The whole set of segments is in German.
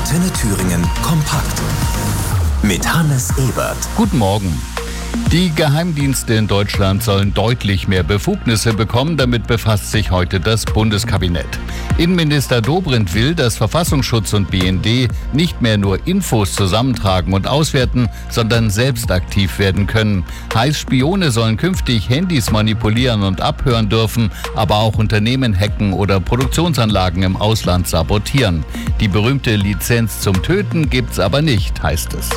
Antenne Thüringen kompakt. Mit Hannes Ebert. Guten Morgen. Die Geheimdienste in Deutschland sollen deutlich mehr Befugnisse bekommen. Damit befasst sich heute das Bundeskabinett. Innenminister Dobrindt will, dass Verfassungsschutz und BND nicht mehr nur Infos zusammentragen und auswerten, sondern selbst aktiv werden können. Heißt, Spione sollen künftig Handys manipulieren und abhören dürfen, aber auch Unternehmen hacken oder Produktionsanlagen im Ausland sabotieren. Die berühmte Lizenz zum Töten gibt's aber nicht, heißt es.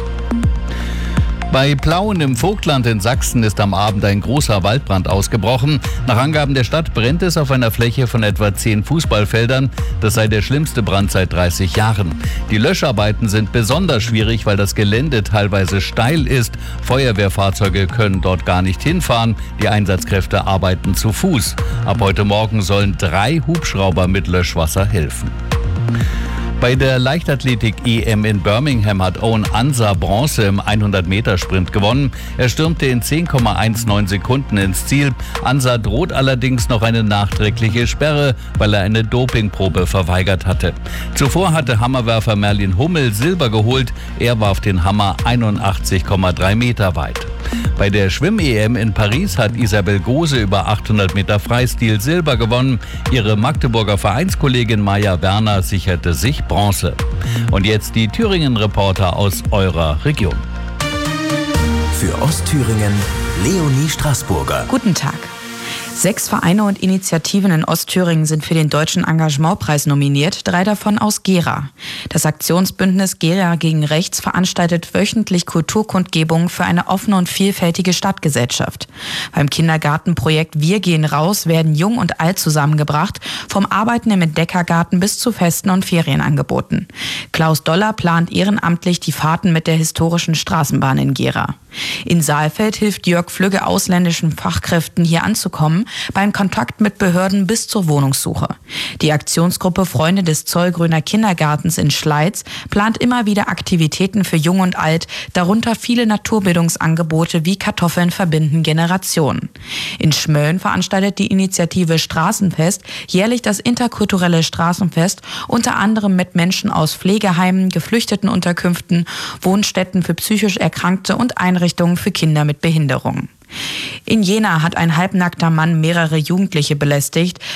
Bei Plauen im Vogtland in Sachsen ist am Abend ein großer Waldbrand ausgebrochen. Nach Angaben der Stadt brennt es auf einer Fläche von etwa 10 Fußballfeldern. Das sei der schlimmste Brand seit 30 Jahren. Die Löscharbeiten sind besonders schwierig, weil das Gelände teilweise steil ist. Feuerwehrfahrzeuge können dort gar nicht hinfahren. Die Einsatzkräfte arbeiten zu Fuß. Ab heute Morgen sollen 3 Hubschrauber mit Löschwasser helfen. Bei der Leichtathletik-EM in Birmingham hat Owen Ansah Bronze im 100-Meter-Sprint gewonnen. Er stürmte in 10,19 Sekunden ins Ziel. Ansah droht allerdings noch eine nachträgliche Sperre, weil er eine Dopingprobe verweigert hatte. Zuvor hatte Hammerwerfer Merlin Hummel Silber geholt. Er warf den Hammer 81,3 Meter weit. Bei der Schwimm-EM in Paris hat Isabel Gose über 800 Meter Freistil Silber gewonnen. Ihre Magdeburger Vereinskollegin Maja Werner sicherte sich Bronze. Und jetzt die Thüringen-Reporter aus eurer Region. Für Ostthüringen Leonie Straßburger. Guten Tag. 6 Vereine und Initiativen in Ostthüringen sind für den Deutschen Engagementpreis nominiert, 3 davon aus Gera. Das Aktionsbündnis Gera gegen Rechts veranstaltet wöchentlich Kulturkundgebungen für eine offene und vielfältige Stadtgesellschaft. Beim Kindergartenprojekt Wir gehen raus werden Jung und Alt zusammengebracht, vom Arbeiten im Entdeckergarten bis zu Festen und Ferienangeboten. Klaus Doller plant ehrenamtlich die Fahrten mit der historischen Straßenbahn in Gera. In Saalfeld hilft Jörg Flügge ausländischen Fachkräften hier anzukommen, beim Kontakt mit Behörden bis zur Wohnungssuche. Die Aktionsgruppe Freunde des Zollgrüner Kindergartens in Schleiz plant immer wieder Aktivitäten für Jung und Alt, darunter viele Naturbildungsangebote wie Kartoffeln verbinden Generationen. In Schmölln veranstaltet die Initiative Straßenfest jährlich das interkulturelle Straßenfest, unter anderem mit Menschen aus Pflegeheimen, Geflüchtetenunterkünften, Wohnstätten für psychisch Erkrankte und Einrichtungen für Kinder mit Behinderungen. In Jena hat ein halbnackter Mann mehrere Jugendliche belästigt.